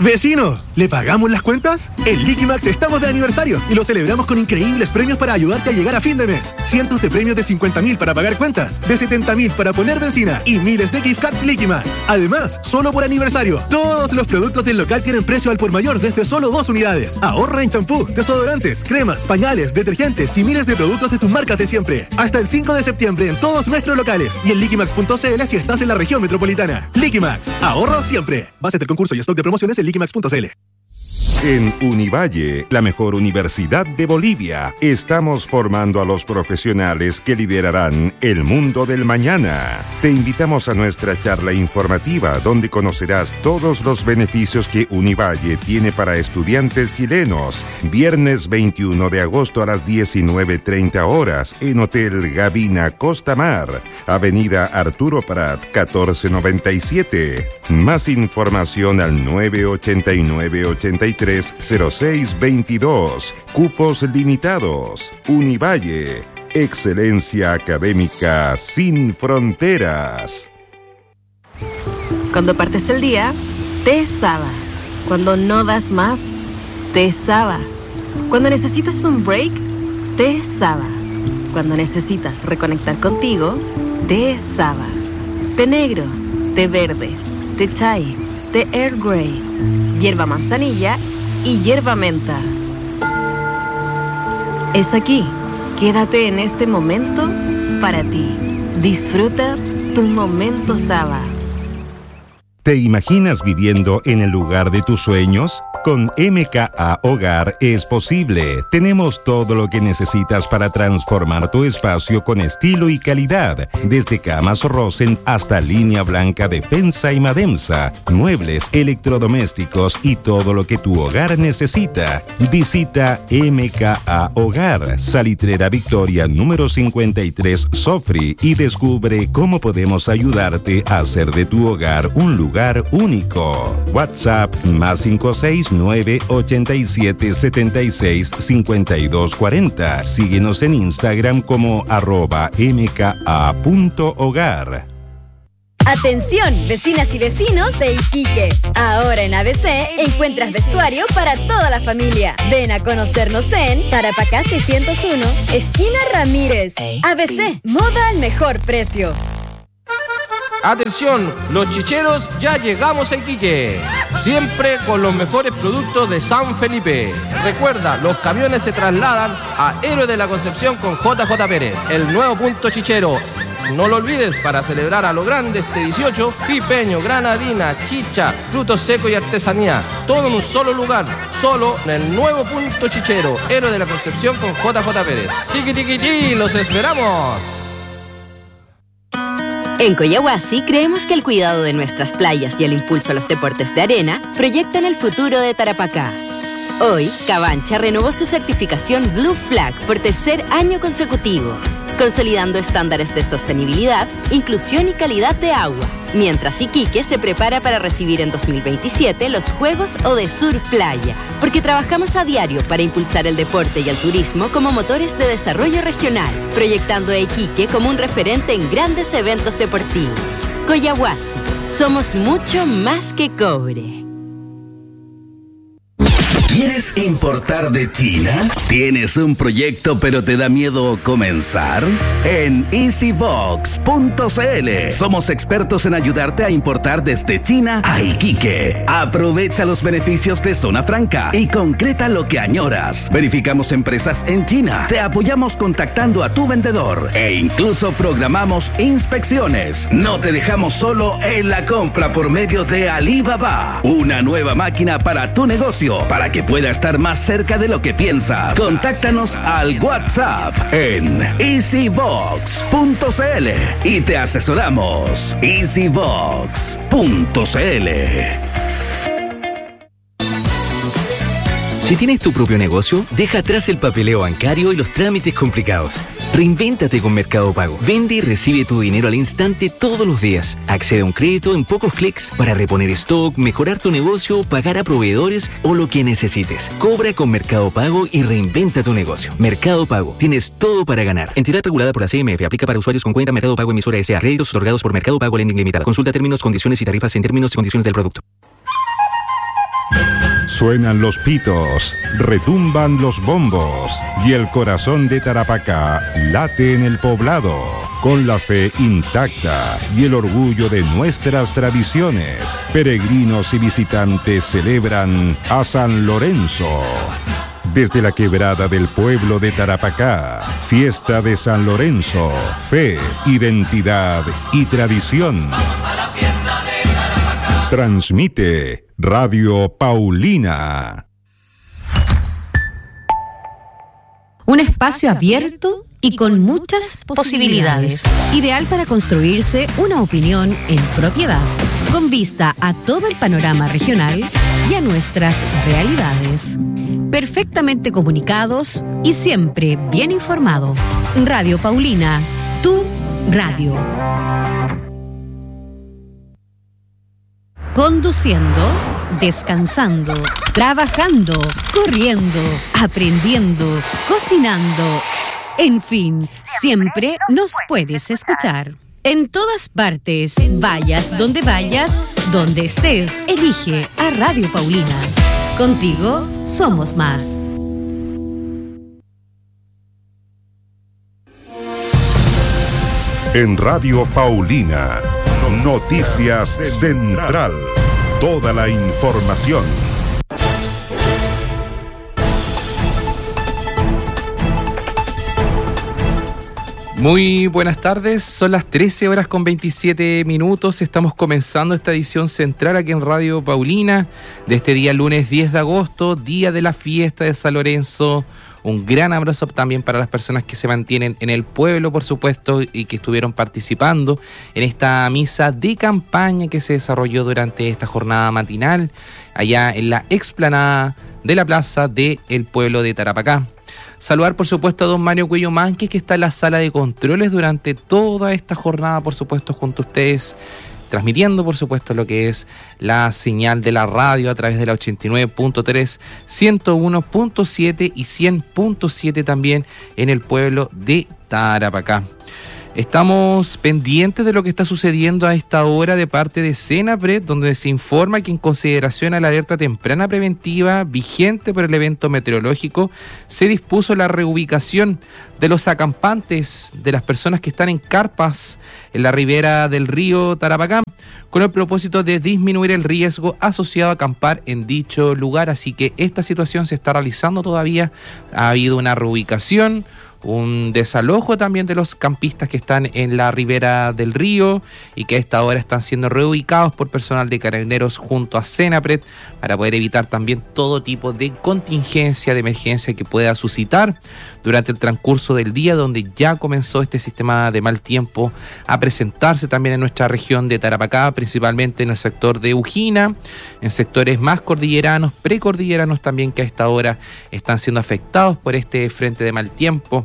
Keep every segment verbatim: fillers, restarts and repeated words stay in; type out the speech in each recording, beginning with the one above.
¡Vecino! ¿Le pagamos las cuentas? En Liquimax estamos de aniversario y lo celebramos con increíbles premios para ayudarte a llegar a fin de mes. Cientos de premios de cincuenta mil para pagar cuentas, de setenta mil para poner benzina y miles de gift cards Liquimax. Además, solo por aniversario, todos los productos del local tienen precio al por mayor desde solo dos unidades. Ahorra en champú, desodorantes, cremas, pañales, detergentes y miles de productos de tus marcas de siempre. Hasta el cinco de septiembre en todos nuestros locales y en liquimax punto c l si estás en la región metropolitana. Liquimax, ahorro siempre. Base del concurso y stock de promociones en liquimax punto c l. En Univalle, la mejor universidad de Bolivia, estamos formando a los profesionales que liderarán el mundo del mañana. Te invitamos a nuestra charla informativa donde conocerás todos los beneficios que Univalle tiene para estudiantes chilenos. Viernes veintiuno de agosto a las diecinueve treinta horas en Hotel Gavina Costa Mar, Avenida Arturo Prat, catorce noventa y siete. Más información al nueve ochenta y nueve ochenta y tres cero seis veintidós. Cupos limitados. Univalle. Excelencia académica sin fronteras. Cuando partes el día, te Saba. Cuando no das más, te Saba. Cuando necesitas un break, te Saba. Cuando necesitas reconectar contigo, te Saba. Té negro, té verde, té chai, té Earl Grey, hierba manzanilla y hierba menta. Es aquí. Quédate en este momento para ti. Disfruta tu momento Saba. ¿Te imaginas viviendo en el lugar de tus sueños? Con M K A Hogar es posible. Tenemos todo lo que necesitas para transformar tu espacio con estilo y calidad. Desde camas Rosen hasta línea blanca Defensa y Mademsa, muebles, electrodomésticos y todo lo que tu hogar necesita. Visita M K A Hogar, Salitrera Victoria número cincuenta y tres Sofri y descubre cómo podemos ayudarte a hacer de tu hogar un lugar único. WhatsApp más cinco seis nueve ochenta y siete setenta y seis cincuenta y dos cuarenta. Síguenos en Instagram como arroba mka.hogar. Atención, vecinas y vecinos de Iquique. Ahora en A B C encuentras vestuario para toda la familia. Ven a conocernos en Tarapacá seiscientos uno, esquina Ramírez. A B C, moda al mejor precio. Atención, los chicheros, ya llegamos a Iquique. Siempre con los mejores productos de San Felipe. Recuerda, los camiones se trasladan a Héroe de la Concepción con J J Pérez, el nuevo punto chichero. No lo olvides, para celebrar a lo grande este dieciocho, pipeño, granadina, chicha, frutos secos y artesanía. Todo en un solo lugar, solo en el nuevo punto chichero, Héroe de la Concepción con J J Pérez. Tiqui tiqui ti, los esperamos. En Coyahuasi creemos que el cuidado de nuestras playas y el impulso a los deportes de arena proyectan el futuro de Tarapacá. Hoy, Cabancha renovó su certificación Blue Flag por tercer año consecutivo, consolidando estándares de sostenibilidad, inclusión y calidad de agua, mientras Iquique se prepara para recibir en dos mil veintisiete los Juegos Odesur Playa, porque trabajamos a diario para impulsar el deporte y el turismo como motores de desarrollo regional, proyectando a Iquique como un referente en grandes eventos deportivos. Coyahuasi, somos mucho más que cobre. ¿Quieres importar de China? ¿Tienes un proyecto pero te da miedo comenzar? En easybox punto c l somos expertos en ayudarte a importar desde China a Iquique. Aprovecha los beneficios de Zona Franca y concreta lo que añoras. Verificamos empresas en China, te apoyamos contactando a tu vendedor e incluso programamos inspecciones. No te dejamos solo en la compra por medio de Alibaba. Una nueva máquina para tu negocio, para que pueda estar más cerca de lo que piensas. Contáctanos al WhatsApp en easybox punto c l y te asesoramos. easybox punto c l. Si tienes tu propio negocio, deja atrás el papeleo bancario y los trámites complicados. Reinvéntate con Mercado Pago. Vende y recibe tu dinero al instante todos los días. Accede a un crédito en pocos clics para reponer stock, mejorar tu negocio, pagar a proveedores o lo que necesites. Cobra con Mercado Pago y reinventa tu negocio. Mercado Pago. Tienes todo para ganar. Entidad regulada por la C M F. Aplica para usuarios con cuenta Mercado Pago emisora S A. Créditos otorgados por Mercado Pago Lending Limitada. Consulta términos, condiciones y tarifas en términos y condiciones del producto. Suenan los pitos, retumban los bombos y el corazón de Tarapacá late en el poblado, con la fe intacta y el orgullo de nuestras tradiciones. Peregrinos y visitantes celebran a San Lorenzo. Desde la quebrada del pueblo de Tarapacá, fiesta de San Lorenzo, fe, identidad y tradición. Transmite Radio Paulina. Un espacio abierto y con muchas posibilidades. Ideal para construirse una opinión en propiedad, con vista a todo el panorama regional y a nuestras realidades. Perfectamente comunicados y siempre bien informado. Radio Paulina, tu radio. Conduciendo, descansando, trabajando, corriendo, aprendiendo, cocinando. En fin, siempre nos puedes escuchar. En todas partes, vayas donde vayas, donde estés, elige a Radio Paulina. Contigo somos más. En Radio Paulina, Noticias Central. Toda la información. Muy buenas tardes, son las trece horas con veintisiete minutos, estamos comenzando esta edición central aquí en Radio Paulina de este día lunes diez de agosto, día de la fiesta de San Lorenzo. Un gran abrazo también para las personas que se mantienen en el pueblo, por supuesto, y que estuvieron participando en esta misa de campaña que se desarrolló durante esta jornada matinal allá en la explanada de la plaza del pueblo de Tarapacá. Saludar, por supuesto, a don Mario Cuello Manque, que está en la sala de controles durante toda esta jornada, por supuesto, junto a ustedes, transmitiendo, por supuesto, lo que es la señal de la radio a través de la ochenta y nueve punto tres, ciento uno punto siete y cien punto siete también en el pueblo de Tarapacá. Estamos pendientes de lo que está sucediendo a esta hora de parte de Senapred, donde se informa que en consideración a la alerta temprana preventiva vigente por el evento meteorológico, se dispuso la reubicación de los acampantes, de las personas que están en carpas en la ribera del río Tarapacá, con el propósito de disminuir el riesgo asociado a acampar en dicho lugar. Así que esta situación se está realizando todavía. Ha habido una reubicación, un desalojo también de los campistas que están en la ribera del río y que a esta hora están siendo reubicados por personal de Carabineros junto a Senapred para poder evitar también todo tipo de contingencia, de emergencia que pueda suscitar durante el transcurso del día, donde ya comenzó este sistema de mal tiempo a presentarse también en nuestra región de Tarapacá, principalmente en el sector de Ujina, en sectores más cordilleranos, precordilleranos también, que a esta hora están siendo afectados por este frente de mal tiempo.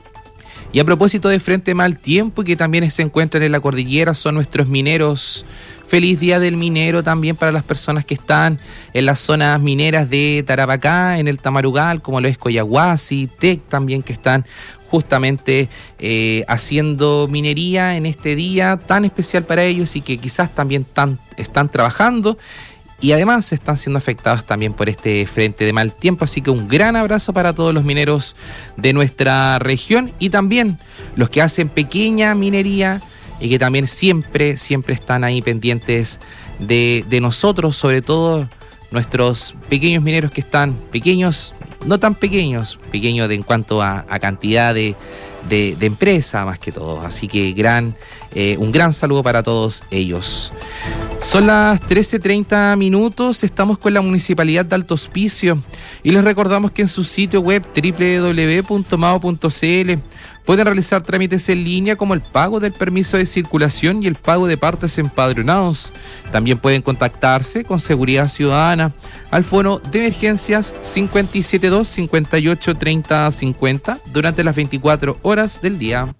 Y a propósito de frente de mal tiempo y que también se encuentran en la cordillera, son nuestros mineros. Feliz Día del Minero también para las personas que están en las zonas mineras de Tarapacá, en el Tamarugal, como lo es Coyahuasi, Tec también, que están justamente eh, haciendo minería en este día tan especial para ellos y que quizás también tan, están trabajando. Y además están siendo afectados también por este frente de mal tiempo. Así que un gran abrazo para todos los mineros de nuestra región y también los que hacen pequeña minería y que también siempre, siempre están ahí pendientes de, de nosotros, sobre todo nuestros pequeños mineros que están pequeños, no tan pequeños, pequeños de, en cuanto a, a cantidad de, de, de empresa más que todo. Así que gran, eh, un gran saludo para todos ellos. Son las trece treinta minutos, estamos con la Municipalidad de Alto Hospicio y les recordamos que en su sitio web doble u doble u doble u punto mao punto ce ele pueden realizar trámites en línea como el pago del permiso de circulación y el pago de partes empadronados. También pueden contactarse con Seguridad Ciudadana al fono de emergencias cinco siete dos, cinco ocho, treinta, cincuenta durante las veinticuatro horas del día.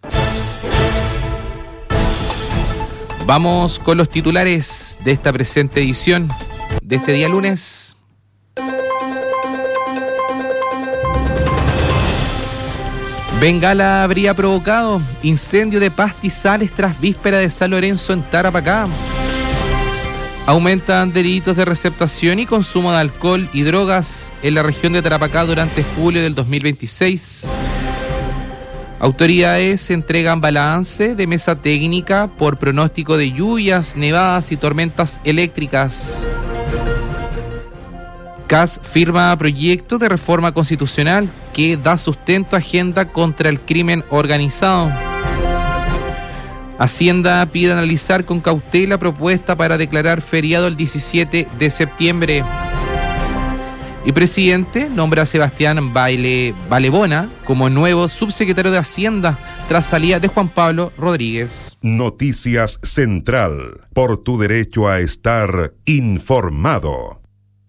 Vamos con los titulares de esta presente edición de este día lunes. Bengala habría provocado incendio de pastizales tras víspera de San Lorenzo en Tarapacá. Aumentan delitos de receptación y consumo de alcohol y drogas en la región de Tarapacá durante julio del dos mil veintiséis. Autoridades entregan balance de mesa técnica por pronóstico de lluvias, nevadas y tormentas eléctricas. C A S firma proyecto de reforma constitucional que da sustento a agenda contra el crimen organizado. Hacienda pide analizar con cautela propuesta para declarar feriado el diecisiete de septiembre. Y presidente nombra a Sebastián Baile, Valebona como nuevo subsecretario de Hacienda tras salida de Juan Pablo Rodríguez. Noticias Central, por tu derecho a estar informado.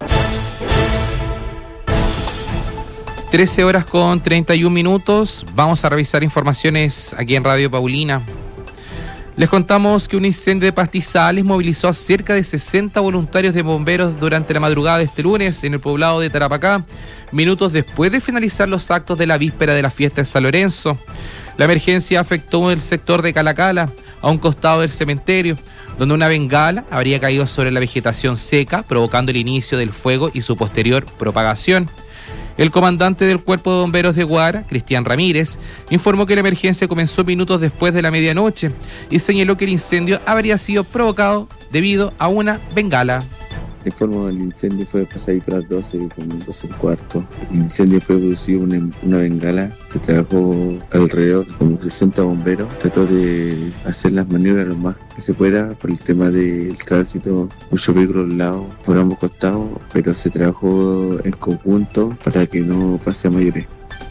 trece horas con treinta y un minutos. Vamos a revisar informaciones aquí en Radio Paulina. Les contamos que un incendio de pastizales movilizó a cerca de sesenta voluntarios de bomberos durante la madrugada de este lunes en el poblado de Tarapacá, minutos después de finalizar los actos de la víspera de la fiesta de San Lorenzo. La emergencia afectó el sector de Calacala, a un costado del cementerio, donde una bengala habría caído sobre la vegetación seca, provocando el inicio del fuego y su posterior propagación. El comandante del Cuerpo de Bomberos de Guara, Cristian Ramírez, informó que la emergencia comenzó minutos después de la medianoche y señaló que el incendio habría sido provocado debido a una bengala. El informe del incendio fue pasadito a las doce, como doce y cuarto. El incendio fue producido una, una bengala. Se trabajó alrededor de como sesenta bomberos. Trató de hacer las maniobras lo más que se pueda por el tema del tránsito. Muchos vehículos al lado, por ambos costados, pero se trabajó en conjunto para que no pase a mayores.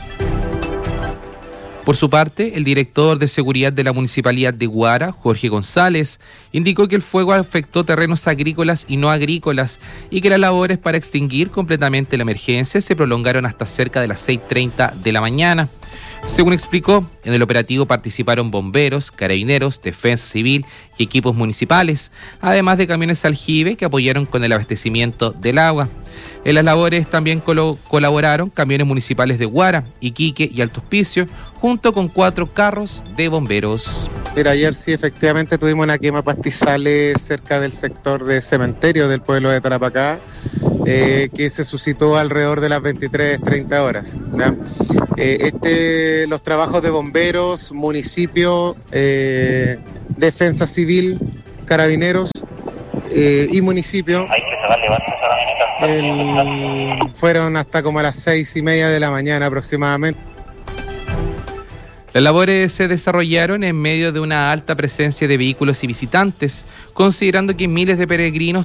Por su parte, el director de seguridad de la Municipalidad de Guara, Jorge González, indicó que el fuego afectó terrenos agrícolas y no agrícolas y que las labores para extinguir completamente la emergencia se prolongaron hasta cerca de las seis treinta de la mañana. Según explicó, en el operativo participaron bomberos, carabineros, defensa civil y equipos municipales, además de camiones aljibe que apoyaron con el abastecimiento del agua. En las labores también colo- colaboraron camiones municipales de Guara, Iquique y Alto Hospicio, junto con cuatro carros de bomberos. Mira, ayer sí efectivamente tuvimos una quema de pastizales cerca del sector de cementerio del pueblo de Tarapacá, eh, que se suscitó alrededor de las veintitrés treinta horas. ¿Ya? Eh, este, los trabajos de bomberos, municipio, eh, defensa civil, carabineros eh, y municipio el, fueron hasta como a las seis y media de la mañana aproximadamente. Las labores se desarrollaron en medio de una alta presencia de vehículos y visitantes, considerando que miles de peregrinos